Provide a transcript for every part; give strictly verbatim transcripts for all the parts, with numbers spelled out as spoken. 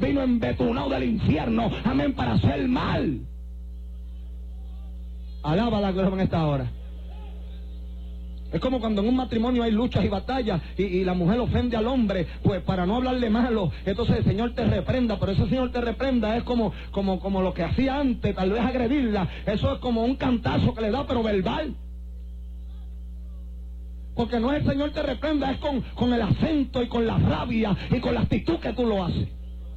vino embetunado del infierno, amén, para hacer mal. Alaba la gloria en esta hora. Es como cuando en un matrimonio hay luchas y batallas y, y la mujer ofende al hombre, pues para no hablarle malo, entonces el Señor te reprenda, pero ese Señor te reprenda es como, como, como lo que hacía antes, tal vez agredirla, eso es como un cantazo que le da, pero verbal. Porque no es el Señor te reprenda, es con, con el acento y con la rabia y con la actitud que tú lo haces.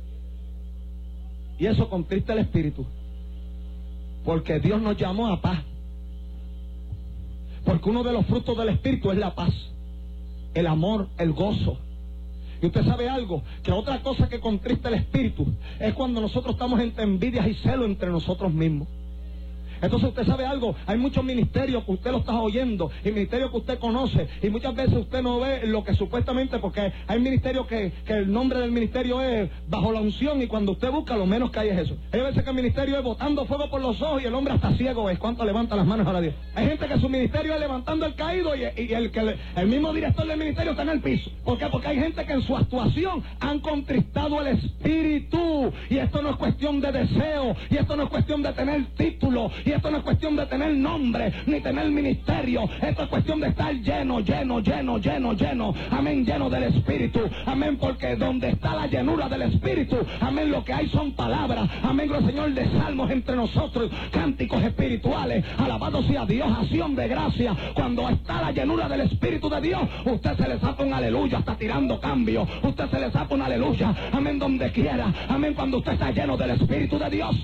Y eso contrista el espíritu. Porque Dios nos llamó a paz. Porque uno de los frutos del espíritu es la paz, el amor, el gozo. Y usted sabe algo, que otra cosa que contrista el espíritu es cuando nosotros estamos entre envidias y celos entre nosotros mismos. Entonces usted sabe algo, hay muchos ministerios que usted lo está oyendo, y ministerios que usted conoce, y muchas veces usted no ve lo que supuestamente, porque hay ministerios que, que el nombre del ministerio es bajo la unción, y cuando usted busca lo menos que hay es eso. Hay veces que el ministerio es botando fuego por los ojos y el hombre hasta ciego es. ¿Cuánto levanta las manos a Dios? Hay gente que su ministerio es levantando el caído y, y el, que le, el mismo director del ministerio está en el piso. ¿Por qué? Porque hay gente que en su actuación han contristado el espíritu, y esto no es cuestión de deseo, y esto no es cuestión de tener título, y esto no es cuestión de tener nombre, ni tener ministerio. Esto es cuestión de estar lleno, lleno, lleno, lleno, lleno. Amén, lleno del Espíritu. Amén, porque donde está la llenura del Espíritu, amén, lo que hay son palabras. Amén, gloria al Señor, de salmos entre nosotros, cánticos espirituales. Alabado sea Dios, acción de gracia. Cuando está la llenura del Espíritu de Dios, usted se le zapa un aleluya, está tirando cambio. Usted se le zapa un aleluya. Amén, donde quiera. Amén, cuando usted está lleno del Espíritu de Dios.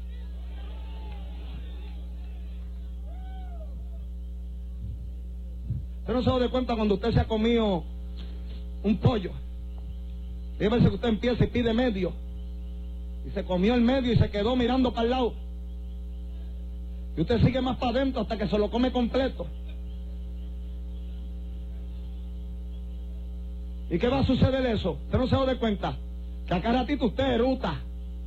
Usted no se da de cuenta cuando usted se ha comido un pollo. Y a veces que usted empieza y pide medio. Y se comió el medio y se quedó mirando para el lado. Y usted sigue más para adentro hasta que se lo come completo. ¿Y qué va a suceder eso? Usted no se da de cuenta que a cada ratito usted eruta.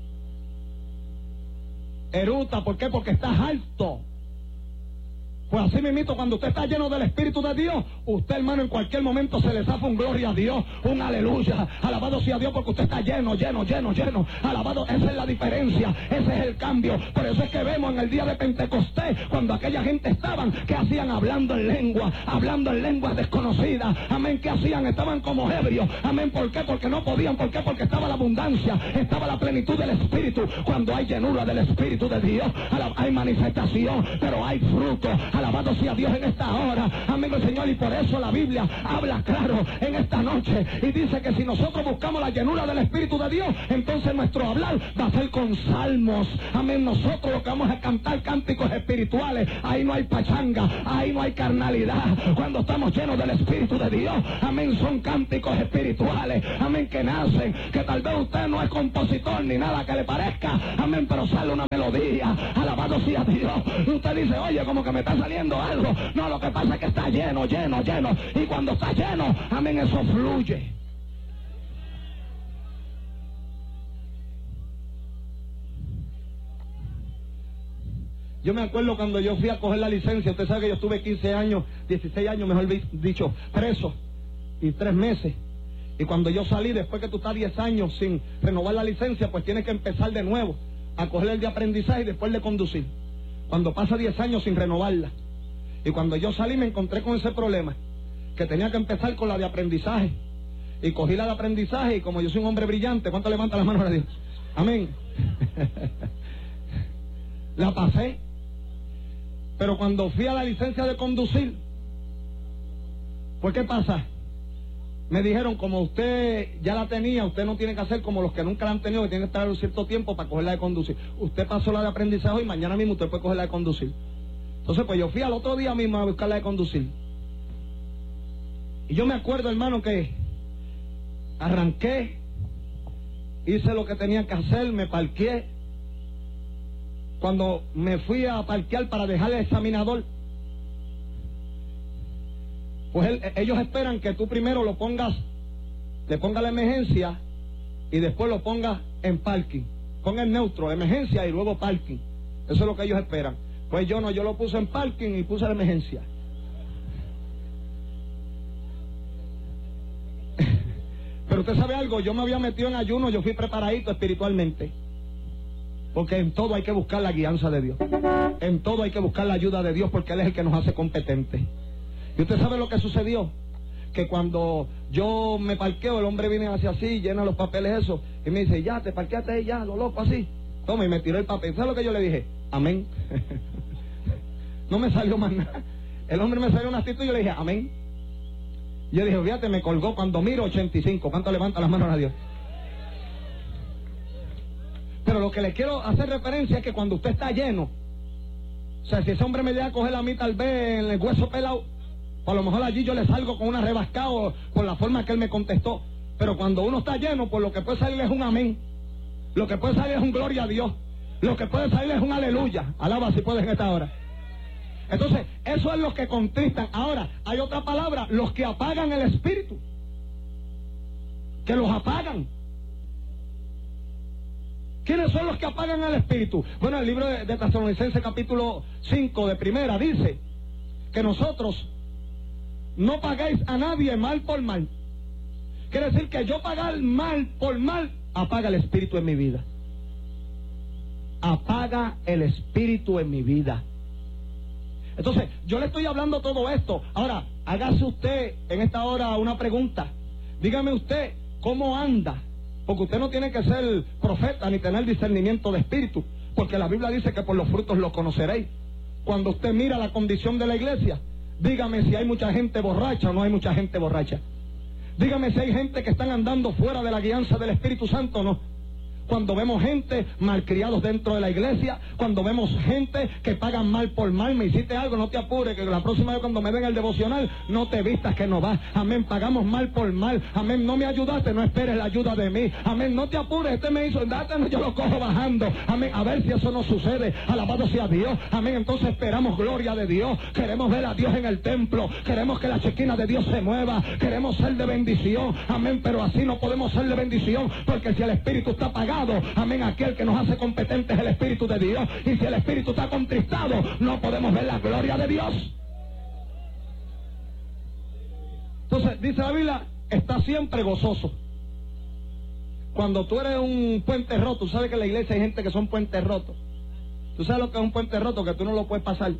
Eruta, ¿por qué? Porque está alto. Pues así mismito, cuando usted está lleno del Espíritu de Dios, usted, hermano, en cualquier momento se le zafa un gloria a Dios, un aleluya, alabado sea Dios, porque usted está lleno, lleno, lleno, lleno, alabado. Esa es la diferencia, ese es el cambio. Por eso es que vemos en el día de Pentecostés, cuando aquella gente estaban, que hacían hablando en lengua, hablando en lenguas desconocidas, amén, ¿qué hacían? Estaban como ebrios, amén, ¿por qué? Porque no podían, ¿por qué? Porque estaba la abundancia, estaba la plenitud del Espíritu. Cuando hay llenura del Espíritu de Dios, hay manifestación, pero hay fruto. Alabado sea Dios en esta hora, amén, Señor. Y por eso la Biblia habla claro en esta noche y dice que si nosotros buscamos la llenura del Espíritu de Dios, entonces nuestro hablar va a ser con salmos, amén. Nosotros lo que vamos a cantar, cánticos espirituales. Ahí no hay pachanga, ahí no hay carnalidad. Cuando estamos llenos del Espíritu de Dios, amén, son cánticos espirituales, amén, que nacen, que tal vez usted no es compositor ni nada que le parezca, amén, pero sale una melodía. Alabado sea Dios. Y usted dice, oye, como que me está saliendo algo. No, lo que pasa es que está lleno, lleno, lleno. Y cuando está lleno, amén, eso fluye. Yo me acuerdo cuando yo fui a coger la licencia. Usted sabe que yo estuve quince años, dieciséis años, mejor dicho, preso, y tres meses. Y cuando yo salí, después que tú estás diez años sin renovar la licencia, pues tienes que empezar de nuevo a coger el de aprendizaje y después de conducir. Cuando pasa diez años sin renovarla. Y cuando yo salí me encontré con ese problema, que tenía que empezar con la de aprendizaje. Y cogí la de aprendizaje, y como yo soy un hombre brillante, ¿cuánto levanta las manos a Dios? Amén. La pasé. Pero cuando fui a la licencia de conducir, pues ¿qué pasa? Me dijeron, como usted ya la tenía, usted no tiene que hacer como los que nunca la han tenido, que tienen que estar un cierto tiempo para coger la de conducir. Usted pasó la de aprendizaje y mañana mismo usted puede coger la de conducir. Entonces, pues yo fui al otro día mismo a buscar la de conducir. Y yo me acuerdo, hermano, que arranqué, hice lo que tenía que hacer, me parqué. Cuando me fui a parquear para dejar el examinador, pues él, ellos esperan que tú primero lo pongas, le pongas la emergencia y después lo pongas en parking. Ponga el neutro, emergencia y luego parking. Eso es lo que ellos esperan. Pues yo no, yo lo puse en parking y puse la emergencia. Pero usted sabe algo, yo me había metido en ayuno, yo fui preparadito espiritualmente. Porque en todo hay que buscar la guianza de Dios. En todo hay que buscar la ayuda de Dios, porque Él es el que nos hace competentes. Y usted sabe lo que sucedió, que cuando yo me parqueo, el hombre viene hacia así, llena los papeles eso, y me dice, ya, te parqueaste ahí, ya, lo loco, así. Toma, y me tiró el papel. ¿Sabe lo que yo le dije? Amén. No me salió más nada. El hombre me salió una actitud y yo le dije, amén. Y yo dije, fíjate, me colgó. Cuando miro, ochenta y cinco. ¿Cuánto levanta las manos a Dios? Pero lo que le quiero hacer referencia es que cuando usted está lleno, o sea, si ese hombre me llega a coger a mí tal vez en el hueso pelado, o a lo mejor allí yo le salgo con una rebascada o por la forma que él me contestó. Pero cuando uno está lleno, pues lo que puede salir es un amén. Lo que puede salir es un gloria a Dios. Lo que puede salir es un aleluya. Alaba si puedes en esta hora. Entonces, eso es lo que contristan. Ahora, hay otra palabra, los que apagan el espíritu. Que los apagan. ¿Quiénes son los que apagan el espíritu? Bueno, el libro de, de Tesalonicenses capítulo cinco de primera dice que nosotros no pagáis a nadie mal por mal. Quiere decir que yo pagar mal por mal apaga el espíritu en mi vida. Apaga el espíritu en mi vida. Entonces, yo le estoy hablando todo esto. Ahora, hágase usted en esta hora una pregunta. Dígame usted, ¿cómo anda? Porque usted no tiene que ser profeta ni tener discernimiento de espíritu, porque la Biblia dice que por los frutos los conoceréis. Cuando usted mira la condición de la iglesia, dígame si hay mucha gente borracha o no hay mucha gente borracha. Dígame si hay gente que están andando fuera de la guianza del Espíritu Santo o no. Cuando vemos gente malcriados dentro de la iglesia, cuando vemos gente que pagan mal por mal, me hiciste algo, no te apures, que la próxima vez cuando me den el devocional, no te vistas que no vas. Amén, pagamos mal por mal. Amén, no me ayudaste, no esperes la ayuda de mí. Amén, no te apures, este me hizo, date, yo lo cojo bajando. Amén, a ver si eso no sucede. Alabado sea Dios. Amén, entonces esperamos gloria de Dios. Queremos ver a Dios en el templo. Queremos que la chequina de Dios se mueva. Queremos ser de bendición. Amén, pero así no podemos ser de bendición, porque si el Espíritu está apagado, amén, aquel que nos hace competentes es el Espíritu de Dios. Y si el Espíritu está contristado, no podemos ver la gloria de Dios. Entonces, dice la Biblia, está siempre gozoso. Cuando tú eres un puente roto, tú sabes que en la iglesia hay gente que son puentes rotos. ¿Tú sabes lo que es un puente roto? Que tú no lo puedes pasar.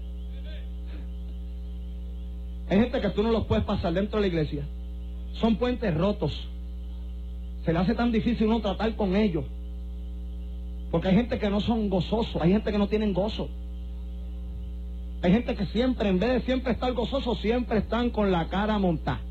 Hay gente que tú no los puedes pasar dentro de la iglesia. Son puentes rotos. Se le hace tan difícil uno tratar con ellos. Porque hay gente que no son gozosos, hay gente que no tienen gozo. Hay gente que siempre, en vez de siempre estar gozosos, siempre están con la cara montada.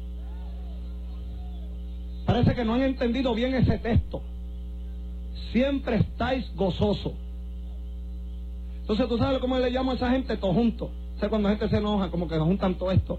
Parece que no han entendido bien ese texto. Siempre estáis gozosos. Entonces, ¿tú sabes cómo le llamo a esa gente? Todo junto. O sea, cuando la gente se enoja, como que juntan todo esto.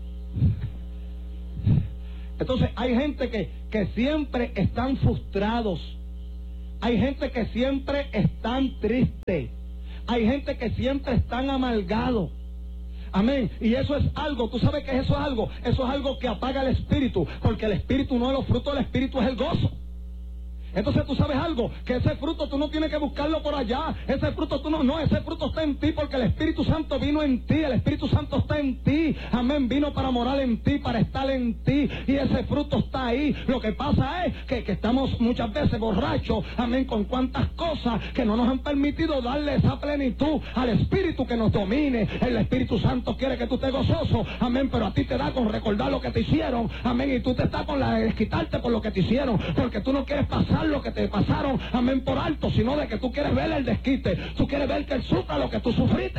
Entonces hay gente que, que siempre están frustrados. Hay gente que siempre están tristes. Hay gente que siempre están amargados. Amén. Y eso es algo, ¿tú sabes que eso es algo? Eso es algo que apaga el espíritu, porque el espíritu, uno de los frutos del espíritu es el gozo. Entonces tú sabes algo, que ese fruto tú no tienes que buscarlo por allá, ese fruto tú no, no, ese fruto está en ti, porque el Espíritu Santo vino en ti, el Espíritu Santo está en ti, amén, vino para morar en ti, para estar en ti, y ese fruto está ahí. Lo que pasa es que, que estamos muchas veces borrachos, amén, con cuantas cosas que no nos han permitido darle esa plenitud al Espíritu que nos domine. El Espíritu Santo quiere que tú estés gozoso, amén, pero a ti te da con recordar lo que te hicieron, amén, y tú te estás con la de desquitarte por lo que te hicieron, porque tú no quieres pasar lo que te pasaron, amén, por alto, sino de que tú quieres ver el desquite, tú quieres ver que él sufra lo que tú sufriste.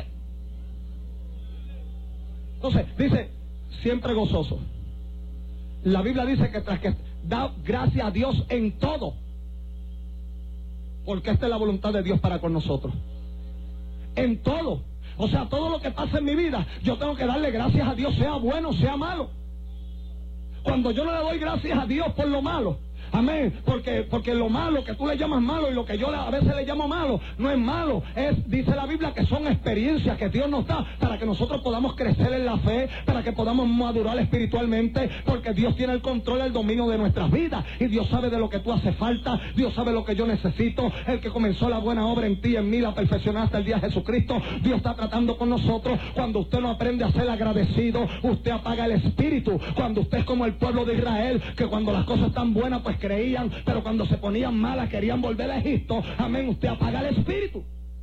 Entonces, dice, siempre gozoso. La Biblia dice que tras que da gracias a Dios en todo, porque esta es la voluntad de Dios para con nosotros. En todo. O sea, todo lo que pasa en mi vida, yo tengo que darle gracias a Dios, sea bueno, sea malo. Cuando yo no le doy gracias a Dios por lo malo, Amén. Porque, porque lo malo que tú le llamas malo y lo que yo a veces le llamo malo, no es malo. Es, dice la Biblia, que son experiencias que Dios nos da para que nosotros podamos crecer en la fe, para que podamos madurar espiritualmente, porque Dios tiene el control, el dominio de nuestras vidas. Y Dios sabe de lo que tú haces falta, Dios sabe lo que yo necesito. El que comenzó la buena obra en ti y en mí la perfeccionará hasta el día de Jesucristo. Dios está tratando con nosotros. Cuando usted no aprende a ser agradecido, usted apaga el espíritu. Cuando usted es como el pueblo de Israel, que cuando las cosas están buenas pues creían, pero cuando se ponían malas querían volver a Egipto. Amén, usted apaga el espíritu.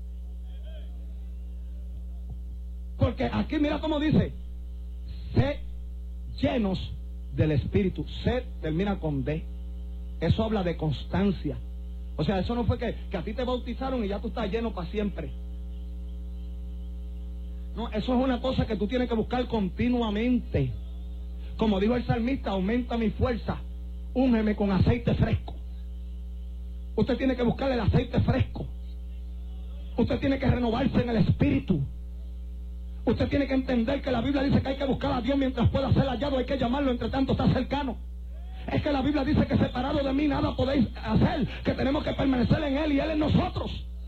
Porque aquí mira cómo dice: sed llenos del espíritu. Sed termina con D. Eso habla de constancia. O sea, eso no fue que, que a ti te bautizaron y ya tú estás lleno para siempre. No, eso es una cosa que tú tienes que buscar continuamente. Como dijo el salmista: aumenta mi fuerza, úngeme con aceite fresco. Usted tiene que buscar el aceite fresco. Usted tiene que renovarse en el espíritu. Usted tiene que entender que la Biblia dice que hay que buscar a Dios mientras pueda ser hallado, hay que llamarlo entre tanto está cercano. Es que la Biblia dice que separado de mí nada podéis hacer, que tenemos que permanecer en Él y Él en nosotros.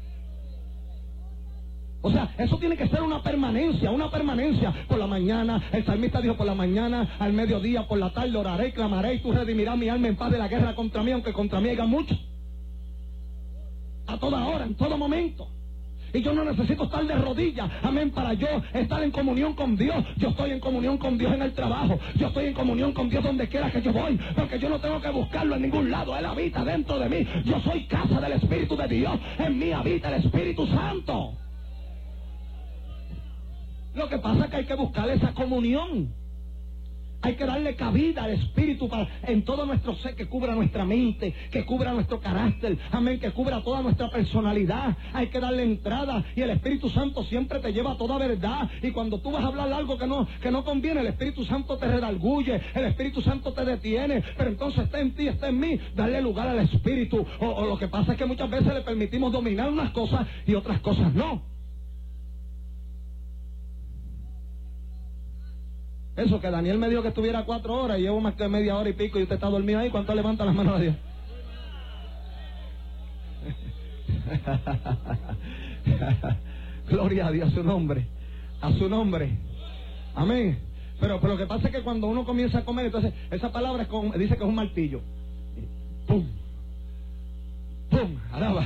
O sea, eso tiene que ser una permanencia, una permanencia. Por la mañana, el salmista dijo: por la mañana, al mediodía, por la tarde, oraré y clamaré, y tú redimirás mi alma en paz de la guerra contra mí, aunque contra mí haya mucho. A toda hora, en todo momento. Y yo no necesito estar de rodillas, amén, para yo estar en comunión con Dios. Yo estoy en comunión con Dios en el trabajo. Yo estoy en comunión con Dios donde quiera que yo voy, porque yo no tengo que buscarlo en ningún lado. Él habita dentro de mí. Yo soy casa del Espíritu de Dios. En mí habita el Espíritu Santo. Lo que pasa es que hay que buscar esa comunión. Hay que darle cabida al Espíritu para, en todo nuestro ser, que cubra nuestra mente, que cubra nuestro carácter, amén, que cubra toda nuestra personalidad. Hay que darle entrada, y el Espíritu Santo siempre te lleva a toda verdad. Y cuando tú vas a hablar algo que no, que no conviene, el Espíritu Santo te redarguye, el Espíritu Santo te detiene. Pero entonces está en ti, está en mí, darle lugar al Espíritu. O, o lo que pasa es que muchas veces le permitimos dominar unas cosas y otras cosas no. Eso que Daniel me dijo que estuviera cuatro horas y llevo más que media hora y pico y usted está dormido ahí. ¿Cuánto levanta las manos a Dios? Gloria a Dios, a su nombre, a su nombre. Amén. Pero, pero lo que pasa es que cuando uno comienza a comer, entonces esa palabra es con, dice que es un martillo. Pum, pum, alaba.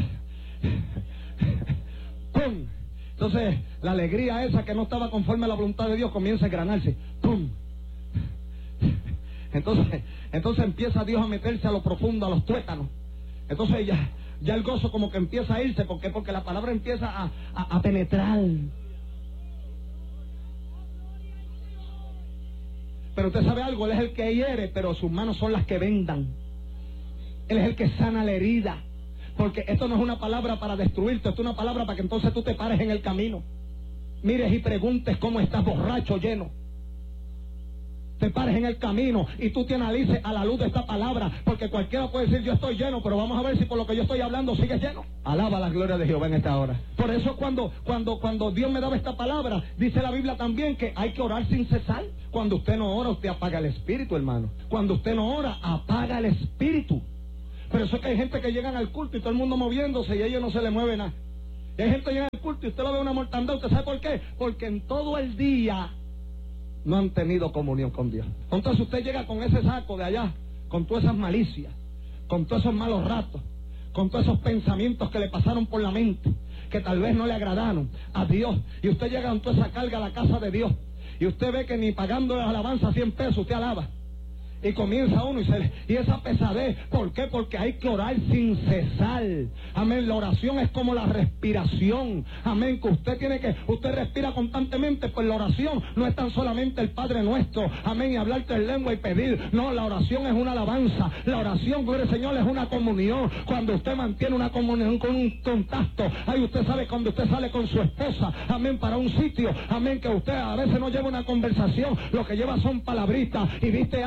Pum. Entonces, la alegría esa que no estaba conforme a la voluntad de Dios comienza a engranarse. ¡Pum! Entonces, entonces empieza Dios a meterse a lo profundo, a los tuétanos. Entonces ya, ya el gozo como que empieza a irse. ¿Por qué? Porque la palabra empieza a, a, a penetrar. Pero usted sabe algo, Él es el que hiere, pero sus manos son las que vendan. Él es el que sana la herida. Porque esto no es una palabra para destruirte, esto es una palabra para que entonces tú te pares en el camino. Mires y preguntes cómo estás borracho, lleno. Te pares en el camino y tú te analices a la luz de esta palabra. Porque cualquiera puede decir: yo estoy lleno, pero vamos a ver si por lo que yo estoy hablando sigues lleno. Alaba la gloria de Jehová en esta hora. Por eso cuando, cuando, cuando Dios me daba esta palabra, dice la Biblia también que hay que orar sin cesar. Cuando usted no ora, usted apaga el espíritu, hermano. Cuando usted no ora, apaga el espíritu. Pero eso es que hay gente que llegan al culto y todo el mundo moviéndose y a ellos no se le mueve nada. Y hay gente que llega al culto y usted lo ve una mortandad. ¿Usted sabe por qué? Porque en todo el día no han tenido comunión con Dios. Entonces usted llega con ese saco de allá, con todas esas malicias, con todos esos malos ratos, con todos esos pensamientos que le pasaron por la mente, que tal vez no le agradaron a Dios. Y usted llega con toda esa carga a la casa de Dios. Y usted ve que ni pagando la alabanza cien pesos usted alaba. Y comienza uno y, se, y esa pesadez, ¿por qué? Porque hay que orar sin cesar. Amén, la oración es como la respiración. Amén, que usted tiene que, usted respira constantemente. Pues la oración no es tan solamente el Padre Nuestro, amén, y hablarte en lengua y pedir. No, la oración es una alabanza. La oración, gloria al Señor, es una comunión. Cuando usted mantiene una comunión con un contacto, ahí usted sabe cuando usted sale con su esposa, amén, para un sitio, amén, que usted a veces no lleva una conversación, lo que lleva son palabritas, y viste algo y le dijiste: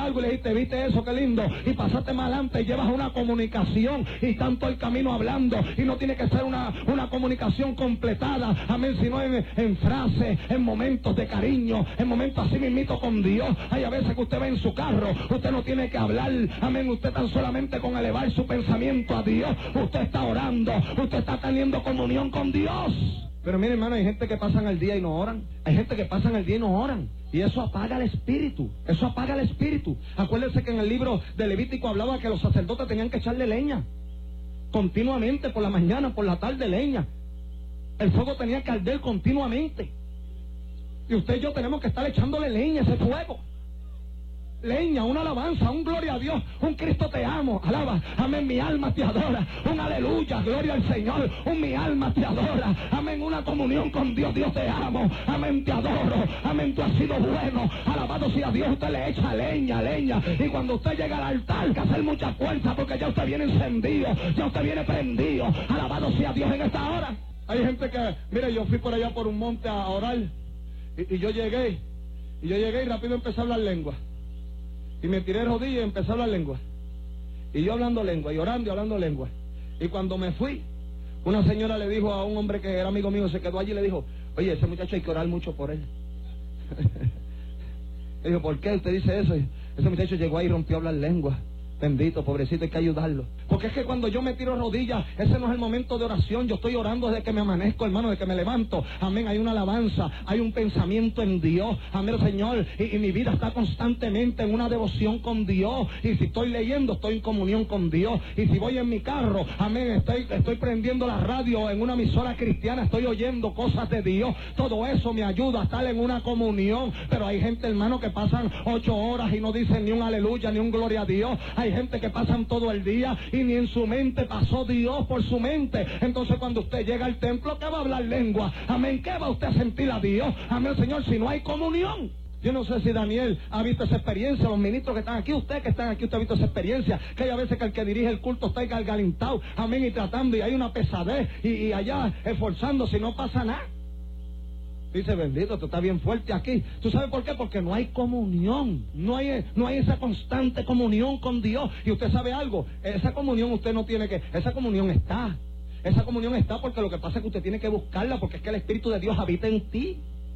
te viste eso, qué lindo, y pasaste más adelante y llevas una comunicación y tanto el camino hablando, y no tiene que ser una, una comunicación completada, amén, sino en, en frases, en momentos de cariño, en momentos así mismito con Dios. Hay a veces que usted ve en su carro, usted no tiene que hablar, amén, usted tan solamente con elevar su pensamiento a Dios, usted está orando, usted está teniendo comunión con Dios. Pero mire, hermano, hay gente que pasan el día y no oran. Hay gente que pasan el día y no oran. Y eso apaga el espíritu. Eso apaga el espíritu. Acuérdense que en el libro de Levítico hablaba que los sacerdotes tenían que echarle leña. Continuamente, por la mañana, por la tarde, leña. El fuego tenía que arder continuamente. Y usted y yo tenemos que estar echándole leña a ese fuego. Leña, una alabanza, un gloria a Dios, un Cristo te amo, alaba, amén, mi alma te adora, un aleluya, gloria al Señor, un mi alma te adora, amén, una comunión con Dios, Dios te amo, amén, te adoro, amén, tú has sido bueno, alabado sea Dios. Usted le echa leña, leña, y cuando usted llega al altar, hay que hacer mucha fuerza, porque ya usted viene encendido, ya usted viene prendido, alabado sea Dios en esta hora. Hay gente que, mire, yo fui por allá por un monte a orar, y, y yo llegué, y yo llegué y rápido empecé a hablar lengua. Y me tiré rodillas y empecé a hablar lengua. Y yo hablando lengua, y orando y hablando lengua. Y cuando me fui, una señora le dijo a un hombre que era amigo mío, se quedó allí y le dijo, oye, ese muchacho hay que orar mucho por él. Le dijo, ¿por qué usted dice eso? Y ese muchacho llegó ahí y rompió a hablar lengua. Bendito, pobrecito, hay que ayudarlo. Porque es que cuando yo me tiro rodillas, ese no es el momento de oración. Yo estoy orando desde que me amanezco, hermano, desde que me levanto. Amén, hay una alabanza, hay un pensamiento en Dios. Amén, Señor. Y, y mi vida está constantemente en una devoción con Dios. Y si estoy leyendo, estoy en comunión con Dios. Y si voy en mi carro, amén, estoy, estoy prendiendo la radio en una emisora cristiana, estoy oyendo cosas de Dios. Todo eso me ayuda a estar en una comunión. Pero hay gente, hermano, que pasan ocho horas y no dicen ni un aleluya, ni un gloria a Dios. Hay gente que pasan todo el día y ni en su mente pasó Dios por su mente. Entonces cuando usted llega al templo, ¿qué va a hablar lengua? Amén, ¿qué va usted a sentir a Dios? Amén, Señor, si no hay comunión. Yo no sé si Daniel ha visto esa experiencia, los ministros que están aquí, usted que están aquí, usted ha visto esa experiencia, que hay a veces que el que dirige el culto está galgalintado, amén, y tratando, y hay una pesadez, y, y allá esforzándose y no pasa nada. Dice, bendito, tú estás bien fuerte aquí. ¿Tú sabes por qué? Porque no hay comunión. No hay, no hay esa constante comunión con Dios. Y usted sabe algo, esa comunión usted no tiene que... Esa comunión está. Esa comunión está porque lo que pasa es que usted tiene que buscarla, porque es que el Espíritu de Dios habita en ti.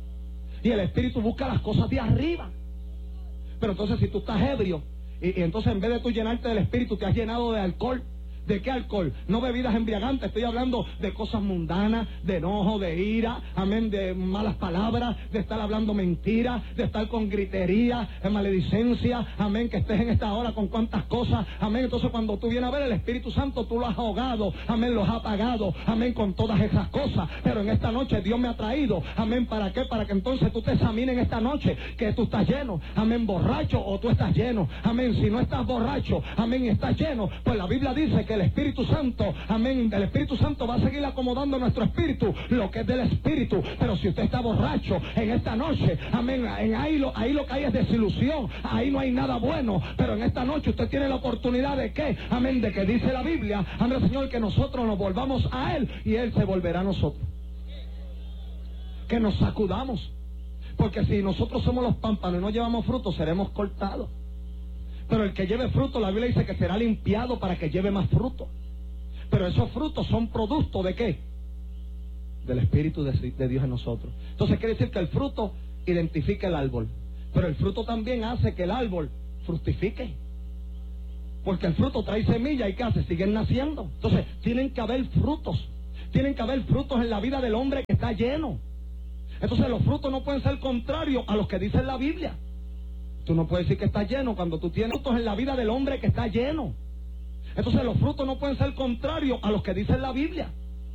Y el Espíritu busca las cosas de arriba. Pero entonces si tú estás ebrio, y, y entonces en vez de tú llenarte del Espíritu, te has llenado de alcohol. ¿De qué alcohol? No bebidas embriagantes, estoy hablando de cosas mundanas, de enojo, de ira, amén, de malas palabras, de estar hablando mentiras, de estar con gritería, de maledicencia, amén, que estés en esta hora con cuantas cosas, amén. Entonces cuando tú vienes a ver el Espíritu Santo, tú lo has ahogado, amén, lo has apagado, amén, con todas esas cosas. Pero en esta noche Dios me ha traído, amén, ¿para qué? Para que entonces tú te examines en esta noche, que tú estás lleno, amén, borracho o tú estás lleno, amén. Si no estás borracho, amén, y estás lleno, pues la Biblia dice que el Espíritu Santo, amén, el Espíritu Santo va a seguir acomodando nuestro espíritu, lo que es del Espíritu. Pero si usted está borracho en esta noche, amén, en ahí, lo, ahí lo que hay es desilusión, ahí no hay nada bueno. Pero en esta noche usted tiene la oportunidad de que, amén, de que dice la Biblia, amén, Señor, que nosotros nos volvamos a Él y Él se volverá a nosotros. Que nos sacudamos, porque si nosotros somos los pámpanos y no llevamos fruto, seremos cortados. Pero el que lleve fruto, la Biblia dice que será limpiado para que lleve más fruto. Pero esos frutos son producto ¿de qué? Del Espíritu de, de Dios en nosotros. Entonces quiere decir que el fruto identifica el árbol, pero el fruto también hace que el árbol fructifique. Porque el fruto trae semilla y ¿qué hace? Siguen naciendo. Entonces tienen que haber frutos. Tienen que haber frutos en la vida del hombre que está lleno. Entonces los frutos no pueden ser contrarios a los que dice la Biblia. Tú no puedes decir que está lleno cuando tú tienes frutos en la vida del hombre que está lleno. Entonces los frutos no pueden ser contrarios a los que dice la Biblia.